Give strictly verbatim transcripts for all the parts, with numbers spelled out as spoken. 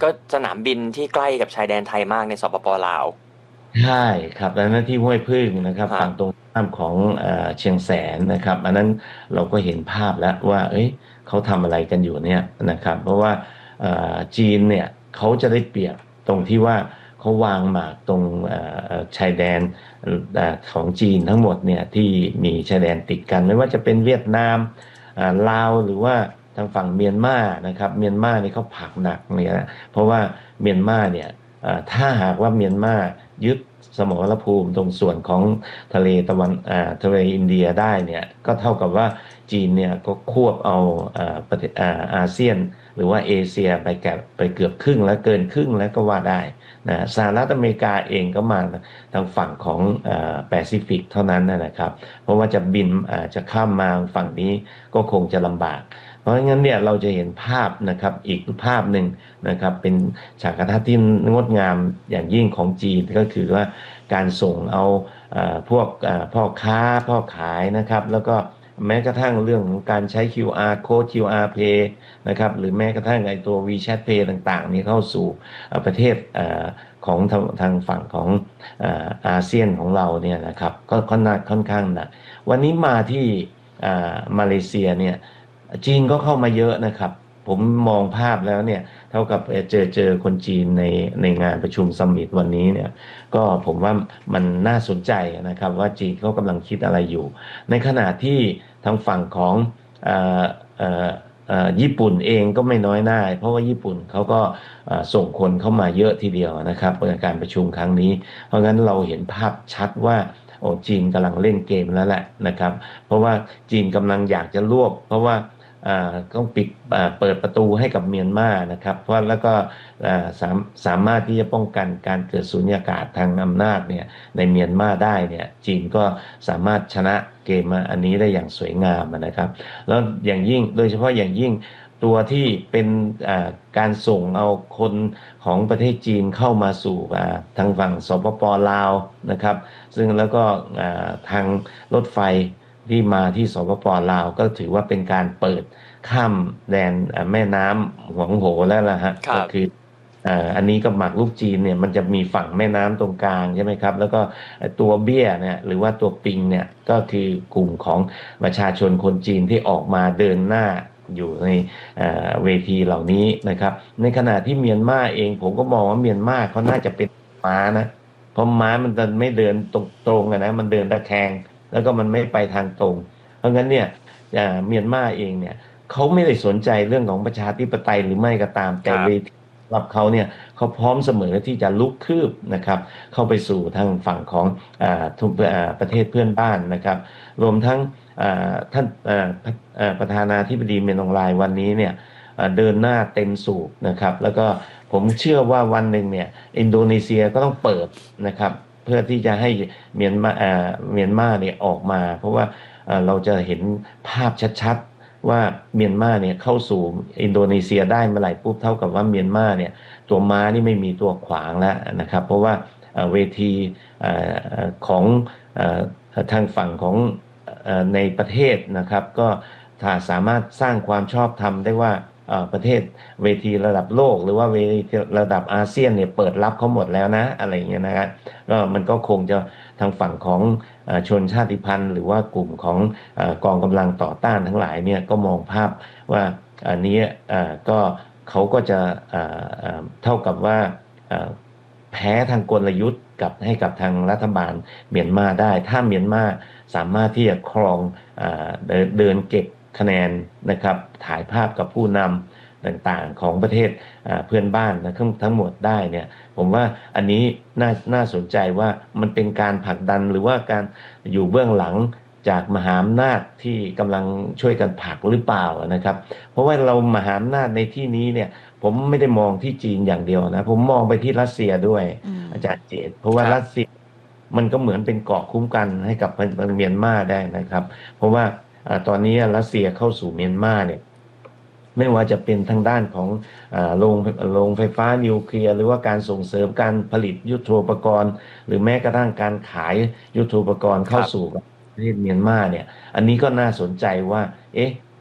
ก็สนามบินที่ใกล้กับชายแดนไทยมากในสปปลาวใช่ครับแล้วนั้นที่ห้วยผึ้งนะครับฮะฝั่งตรงข้ามของเอ่อเชียงแสนนะครับอันนั้นเราก็เห็นภาพแล้วว่าเอ้ยเขาทำอะไรกันอยู่เนี่ยนะครับเพราะว่าเอ่อจีนเนี่ยเขาจะได้เปรียบตรงที่ว่าเขาวางหมากตรงเอ่อเอ่อชายแดนเอ่อของจีนทั้งหมดเนี่ยที่มีชายแดนติดกันไม่ว่าจะเป็นเวียดนามอ่าลาวหรือว่าทางฝั่งเมียนมานะครับเมียนมาเนี่ยเขาผลักหนักเนี่ยนะเพราะว่าเมียนมาเนี่ย อ่าถ้าหากว่าเมียนมายึดสมรภูมิตรงส่วนของทะเลตะวันอ่าทะเลอินเดียได้เนี่ยก็เท่ากับว่าจีนเนี่ยก็ควบเอาอ่าประเทศอ่าอาเซียนหรือว่าเอเชียไปแกบไปเกือบครึ่งแล้วเกินครึ่งแล้วก็ว่าได้นะสหรัฐอเมริกาเองก็มาทางฝั่งของอ่าแปซิฟิกเท่านั้นนะครับเพราะว่าจะบินอ่าจะข้ามมาฝั่งนี้ก็คงจะลำบาก เพราะงั้นเนี่ยเราจะเห็นภาพนะครับอีกภาพหนึ่งนะครับเป็นฉากทัศน์ที่งดงามอย่างยิ่งของจีนก็คือว่าการส่งเอาเอ่อพวกเอ่อพ่อค้าพ่อขายนะครับแล้วก็แม้กระทั่งเรื่องของการใช้ คิว อาร์ Code คิว อาร์ Pay นะครับหรือแม้กระทั่งไอตัว วีแชท Pay ต่างๆนี้เข้าสู่เอ่อประเทศเอ่อของทางทางฝั่งของเอ่ออาเซียนของเราเนี่ยนะครับก็ค่อนข้างค่อนข้างหนักวันนี้มาที่อ่ามาเลเซียเนี่ย จีนก็เข้ามาเยอะนะครับผมมองภาพแล้วเนี่ยเท่ากับเอ่อเจอเจอคนจีนในในงานประชุมซัมมิตวันนี้เนี่ยก็ผมว่ามันน่าสนใจนะครับว่าจีนเขากำลังคิดอะไรอยู่ในขณะที่ทางฝั่งของเอ่อเอ่อเอ่อญี่ปุ่นเองก็ไม่น้อยหน้าเพราะว่าญี่ปุ่นเขาก็เอ่อส่งคนเข้ามาเยอะทีเดียวนะครับในการประชุมครั้งนี้เพราะงั้นเราเห็นภาพชัดว่าโอ้จีนกำลังเล่นเกมแล้วแหละนะครับเพราะว่าจีนกำลังอยากจะรวบเพราะว่า อ่าต้องปิดอ่าเปิดประตูให้กับเมียนมานะครับเพราะแล้วก็อ่าสามสามารถที่จะป้องกันการเกิดสุญญากาศทางอำนาจเนี่ยในเมียนมาได้เนี่ยจีนก็สามารถชนะเกมอันนี้ได้อย่างสวยงามนะครับแล้วอย่างยิ่งโดยเฉพาะอย่างยิ่งตัวที่เป็นอ่าการส่งเอาคนของประเทศจีนเข้ามาสู่อ่าทางฝั่งสปปลาวนะครับซึ่งแล้วก็อ่าทางรถไฟ ที่มาที่สปปลาวก็ถือว่าเป็นการเปิดข้ามแดนเอ่อแม่น้ำหวงโหแล้วล่ะฮะครับก็คือเอ่ออันนี้ก็หมากรุกจีนเนี่ยมันจะมีฝั่งแม่น้ำตรงกลางใช่ไหมครับแล้วก็ตัวเบี้ยเนี่ยหรือว่าตัวปิงเนี่ยก็คือกลุ่มของประชาชนคนจีนที่ออกมาเดินหน้าอยู่ในเอ่อเวทีเหล่านี้นะครับในขณะที่เมียนมาเองผมก็มองว่าเมียนมาเขาน่าจะเป็นม้านะเพราะม้ามันจะไม่เดินตรงๆอะนะมันเดินตะแคง แล้วก็มันไม่ไปทางตรง เพราะงั้นเนี่ยอ่าเมียนมาเองเนี่ยเขาไม่ได้สนใจเรื่องของประชาธิปไตยหรือไม่ก็ตามคแต่เวรับทีสำหรับเขาเนี่ยเขาพร้อมเสมอที่จะลุกคืบนะครับเข้าไปสู่ทางฝั่งของอ่าทุกอ่าประเทศเพื่อนบ้านนะครับรวมทั้งอ่าท่านอ่าพอ่าประธานาธิบดีเมียนอองไลน์วันนี้เนี่ยอ่าเดินหน้าเต็มสูบนะครับแล้วก็ผมเชื่อว่าวันหนึ่งเนี่ยอินโดนีเซียก็ต้องเปิดนะครับเพื่อที่จะให้ เมียนมาอ่าเมียนมาเนี่ยออกมาเพราะว่าเอ่อเราจะเห็นภาพชัดๆว่าเมียนมาเนี่ยเข้าสู่อินโดนีเซียได้เมื่อไหร่ปุ๊บเท่ากับว่าเมียนมาเนี่ยตัวม้านี่ไม่มีตัวขวางแล้วนะครับเพราะว่าเอ่อเวทีเอ่อของเอ่อทางฝั่งของเอ่อในประเทศนะครับก็ถ้าสามารถสร้างความชอบธรรมได้ว่าเอ่อประเทศเวทีระดับโลกหรือว่าเวทีระดับอาเซียนเนี่ยเปิดรับเขาหมดแล้วนะอะไรอย่างเงี้ยนะครับ ก็มันก็คงจะทางฝั่งของเอ่อชนชาติพันธุ์หรือว่ากลุ่มของเอ่อกองกำลังต่อต้านทั้งหลายเนี่ยก็มองภาพว่าอันนี้เอ่อก็เขาก็จะเอ่อเอ่อเท่ากับว่าเอ่อแพ้ทางกลยุทธ์กับให้กับทางรัฐบาลเมียนมาได้ถ้าเมียนมาสามารถที่จะครองเอ่อเดินเดินเก็บคะแนนนะครับถ่ายภาพกับผู้นำต่างๆของประเทศเอ่อเพื่อนบ้านนะทั้งทั้งหมดได้เนี่ย ผมว่าอันนี้น่าน่าสนใจว่ามันเป็นการผลักดันหรือว่าการอยู่เบื้องหลังจากมหาอำนาจที่กำลังช่วยกันผลักหรือเปล่านะครับเพราะว่าเรามหาอำนาจในที่นี้เนี่ยผมไม่ได้มองที่จีนอย่างเดียวนะผมมองไปที่รัสเซียด้วยอืมอาจารย์เจตเพราะครับว่ารัสเซียมันก็เหมือนเป็นเกราะคุ้มกันให้กับเมียนมาได้นะครับเพราะว่าอ่าตอนนี้รัสเซียเข้าสู่เมียนมาเนี่ยไม่ว่าจะเป็นทางด้านของ อ่าโรงโรงไฟฟ้านิวเคลียร์หรือว่าการส่งเสริมการผลิตยุทโธปกรณ์หรือแม้กระทั่งการขายยุทโธปกรณ์คเข้ารับสู่ประเทศเมียนมาเนี่ยอันนี้ก็น่าสนใจว่าเอ๊ะ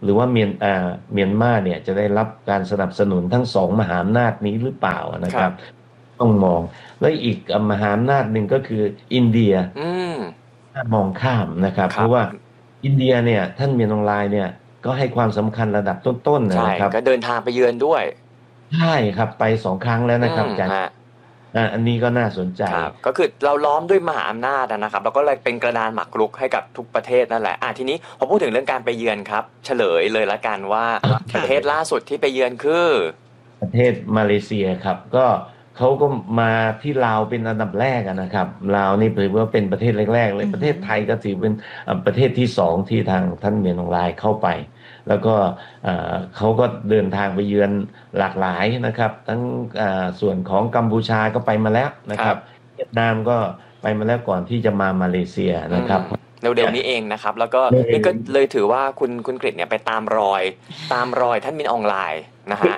หรือว่าเมียนอ่าเมียนมาเนี่ยจะได้รับการสนับสนุนทั้งสองมหาอำนาจนี้หรือเปล่านะครับต้องมองและอีกมหาอำนาจหนึ่งก็คืออินเดียมองข้ามนะครับเพราะว่าอินเดียเนี่ยท่านเมียนออนไลน์เนี่ยก็ให้ความสำคัญระดับต้นๆนะครับก็เดินทางไปเยือนด้วยใช่ครับไปสองครั้งแล้วนะครับอาจารย์อันนี้ก็น่าสนใจก็คือเราล้อมด้วยมหาอำนาจนะครับแล้วก็เลยเป็นกระดานหมากรุกให้กับทุกประเทศนั่นแหละอ่ะทีนี้พอพูดถึงเรื่องการไปเยือนครับเฉลยเลยละกันว่าประเทศล่าสุดที่ไปเยือนคือประเทศมาเลเซียครับก็เขาก็มาที่ลาวเป็นอันดับแรกนะครับลาวนี่ถือว่าเป็นประเทศแรกๆเลยประเทศไทยก็ถือเป็นประเทศที่สองที่ทางท่านเมียนออนไลน์เข้าไปแล้วก็เขาก็เดินทางไปเยือนหลากหลายนะครับทั้งส่วนของกัมพูชาก็ไปมาแล้วนะครับเวียดนามก็ไปมาแล้วก่อนที่จะมามาเลเซียนะครับเร็วๆนี้เองนะครับแล้วก็นี่ก็เลยถือว่าคุณคุณกฤษเนี่ยไปตามรอยตามรอยท่านมินออนไลน์นะฮะ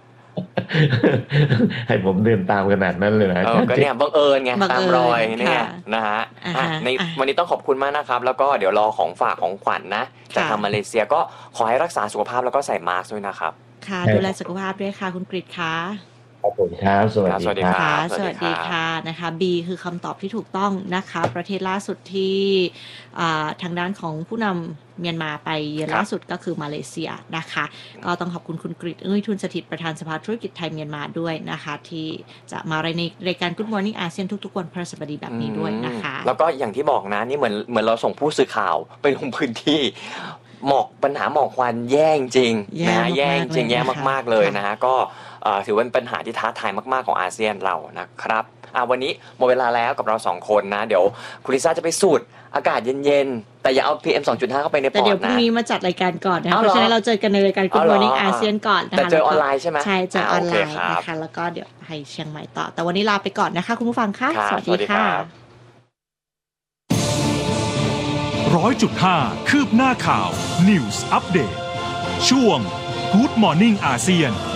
ให้ผมเดินตามขนาดนั้นเลยนะก็เนี่ยบังเอิญไงตามรอยเนี่ยนะฮะในวันนี้ต้องขอบคุณมากนะครับแล้วก็เดี๋ยวรอของฝากของขวัญนะจากทางมาเลเซียก็ขอให้รักษาสุขภาพแล้วก็ใส่มาสก์ด้วยนะครับค่ะดูแลสุขภาพด้วยค่ะคุณกฤษค่ะขอบคุณครับสวัสดีค่ะสวัสดีค่ะนะคะ B คือคำตอบที่ถูกต้องนะคะประเทศล่าสุดที่ทางด้านของผู้นำเมียนมาไปเยือนล่าสุดก็คือมาเลเซียนะคะก็ต้องขอบคุณคุณกฤษ อึ้งทุนสถิตประธานสภาธุรกิจไทยเมียนมาด้วยนะคะที่จะมาในรายการ Good Morning อาเซียนทุกๆวันพฤหัสบดีแบบนี้ด้วยนะคะแล้วก็อย่างที่บอกนะนี่เหมือนเหมือนเราส่งผู้สื่อข่าวไปลงพื้นที่หมอกปัญหาหมอกควันแย่จริงนะแย่จริงแย่มากๆเลยนะฮะก็ถือว่าเป็นปัญหาที่ท้าทายมากๆของอาเซียนเรานะครับวันนี้หมดเวลาแล้วกับเราสองคนนะเดี๋ยวคุณลิซ่าจะไปสูดอากาศเย็นๆแต่อย่าเอา พี เอ็ม สองจุดห้า เข้าไปในปอดนะแต่เดี๋ยวพรุ่งนี้มาจัดรายการก่อนนะเพราะฉะนั้นเราเจอกันในรายการ Good Morning อาเซียนก่อนนะคะแต่เจอออนไลน์ใช่ไหมใช่เจอออนไลน์นะคะแล้วก็เดี๋ยวไปเชียงใหม่ต่อแต่วันนี้ลาไปก่อนนะคะคุณผู้ฟังค่ะสวัสดีค่ะร้อยจุดห้าคืบหน้าข่าว News Update ช่วง Good Morning อาเซียน